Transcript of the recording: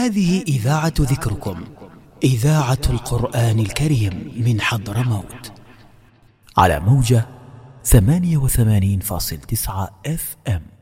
هذه إذاعة ذكركم، إذاعة القرآن الكريم من حضرموت، على موجة 88.9 FM.